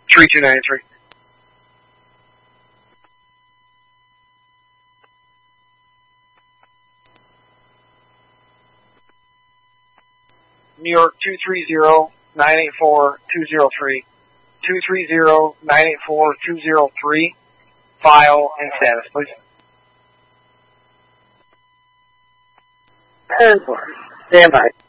3293. New York 230-984-203. 230-984-203. File and status, please. 10-4. Stand by.